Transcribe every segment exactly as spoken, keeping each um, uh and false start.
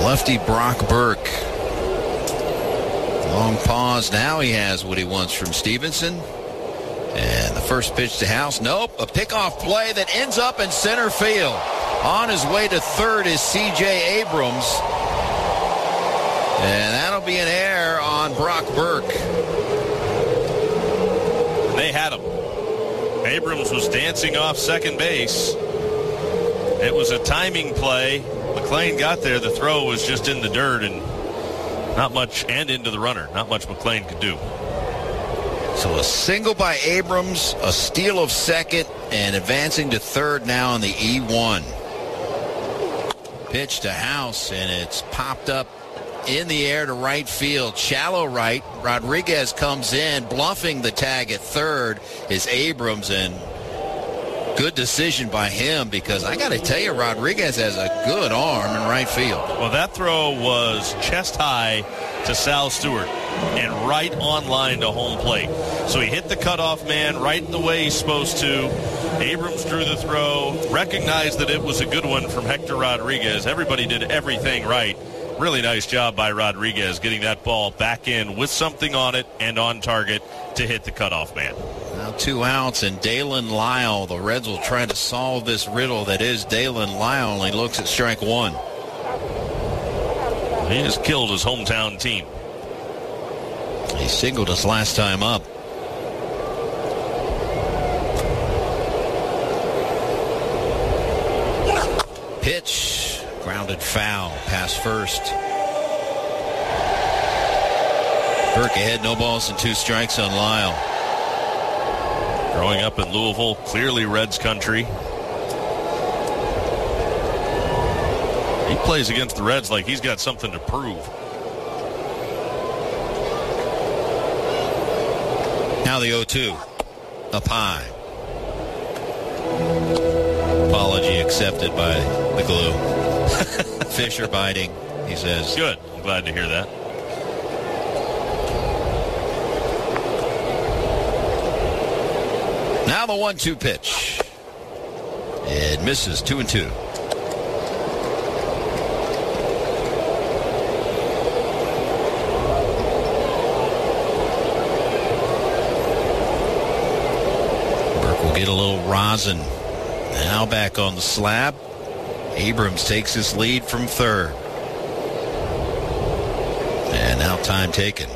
lefty Brock Burke. Long pause. Now he has what he wants from Stevenson. And the first pitch to House. Nope. A pickoff play that ends up in center field. On his way to third is C J Abrams. And that'll be an error on Brock Burke. They had him. Abrams was dancing off second base. It was a timing play. McLean got there. The throw was just in the dirt and not much, and into the runner. Not much McLean could do. So a single by Abrams, a steal of second, and advancing to third now on the E one. Pitch to House, and it's popped up in the air to right field. Shallow right. Rodriguez comes in. Bluffing the tag at third is Abrams, and good decision by him, because I got to tell you, Rodriguez has a good arm in right field. Well, that throw was chest high to Sal Stewart and right on line to home plate. So he hit the cutoff man right the way he's supposed to. Abrams drew the throw, recognized that it was a good one from Hector Rodriguez. Everybody did everything right. Really nice job by Rodriguez getting that ball back in with something on it and on target to hit the cutoff man. Now two outs, and Dalen Lyle. The Reds will try to solve this riddle that is Dalen Lyle, and he looks at strike one. He has killed his hometown team. He singled us last time up. Pitch, grounded foul, pass first. Burke ahead, no balls and two strikes on Lyle. Growing up in Louisville, clearly Reds country. He plays against the Reds like he's got something to prove. Now the oh two. Up high. Apology accepted by the glue. Fisher biting, he says. Good. I'm glad to hear that. Now the one two pitch. It misses, two and two. Burke will get a little rosin. Now back on the slab. Abrams takes his lead from third. And now time taken.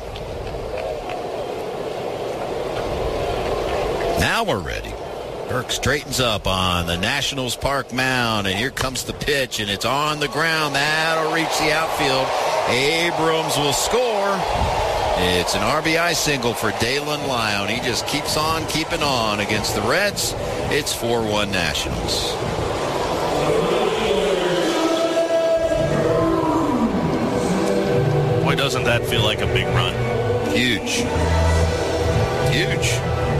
Now we're ready. Burke straightens up on the Nationals Park mound, and here comes the pitch, and it's on the ground. That'll reach the outfield. Abrams will score. It's an R B I single for Dalen Lyle. He just keeps on keeping on against the Reds. It's four one Nationals. Boy, doesn't that feel like a big run. Huge. Huge.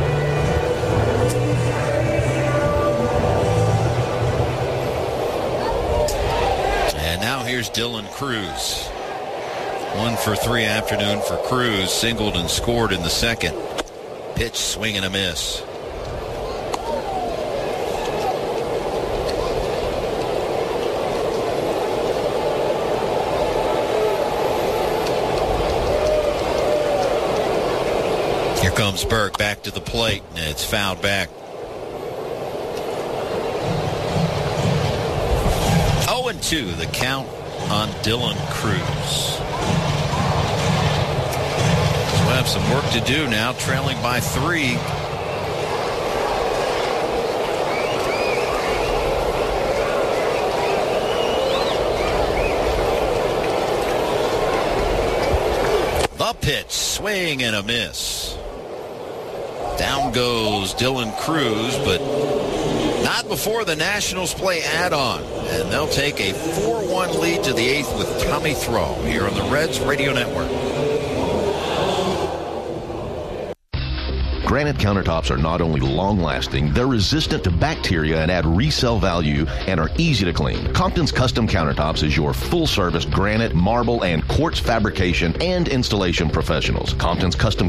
And now here's Dylan Cruz. One for three afternoon for Cruz. Singled and scored in the second. Pitch, swing and a miss. Here comes Burke back to the plate, and it's fouled back. oh and two, the count on Dylan Cruz. So we'll have some work to do now, trailing by three. The pitch, swing and a miss. Down goes Dylan Cruz, but not before the Nationals play add-on. And they'll take a four one lead to the eighth with Tommy Throw here on the Reds Radio Network. Granite countertops are not only long-lasting, they're resistant to bacteria and add resale value and are easy to clean. Compton's Custom Countertops is your full-service granite, marble, and quartz fabrication and installation professionals. Compton's Custom